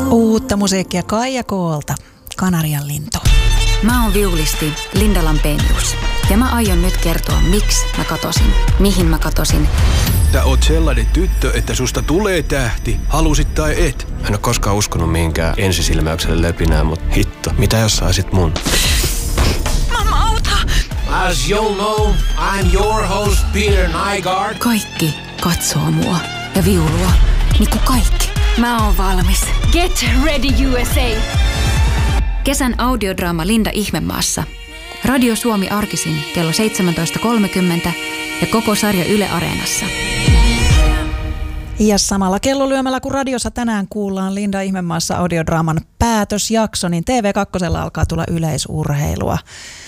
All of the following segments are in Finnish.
Uutta musiikkia Kaija Koolta, Kanarian lintu. Mä oon viulisti Linda Lampenius. Ja mä aion nyt kertoa, miksi mä katosin, mihin mä katosin. Sä oot sellainen tyttö, että susta tulee tähti, halusit tai et. Mä en oo koskaan uskonut mihinkään ensisilmäykselle löpinään, mut hitto, mitä jos saisit mun? Mamma, auta! As you'll know, I'm your host Peter Nygaard. Kaikki katsoo mua ja viulua, niin kuin kaikki. Mä oon valmis. Get ready USA! Kesän audiodraama Linda Ihmemaassa. Radio Suomi arkisin kello 17.30 ja koko sarja Yle Areenassa. Ja samalla kellolyömällä kuin radiossa tänään kuullaan Linda Ihmemaassa audiodraaman päätösjakso, niin TV2 alkaa tulla yleisurheilua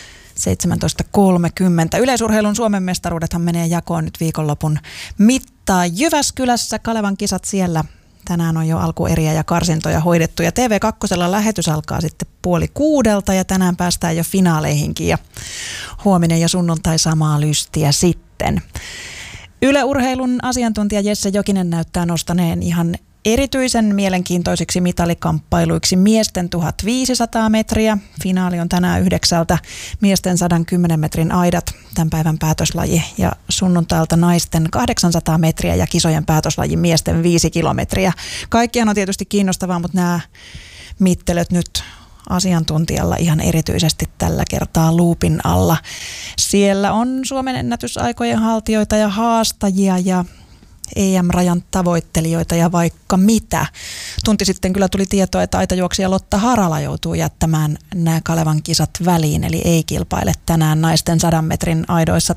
17.30. Yleisurheilun Suomen mestaruudethan menee jakoon nyt viikonlopun mittaan. Jyväskylässä Kalevan kisat siellä. Tänään on jo alkueriä ja karsintoja hoidettu ja TV2 lähetys alkaa sitten 5:30 ja tänään päästään jo finaaleihinkin ja huominen ja sunnuntai samaa lystiä sitten. Yle Urheilun asiantuntija Jesse Jokinen näyttää nostaneen ihan erityisen mielenkiintoisiksi mitalikamppailuiksi miesten 1500 metriä. Finaali on tänään 9. Miesten 110 metrin aidat, tämän päivän päätöslaji. Ja sunnuntailta naisten 800 metriä ja kisojen päätöslaji miesten 5 kilometriä. Kaikkiaan on tietysti kiinnostavaa, mutta nämä mittelöt nyt asiantuntijalla ihan erityisesti tällä kertaa luupin alla. Siellä on Suomen ennätysaikojen haltijoita ja haastajia ja EM-rajan tavoittelijoita ja vaikka mitä. Tunti sitten kyllä tuli tietoa, että aitajuoksija Lotta Harala joutuu jättämään nämä Kalevan kisat väliin, eli ei kilpaile tänään naisten 100 metrin aidoissa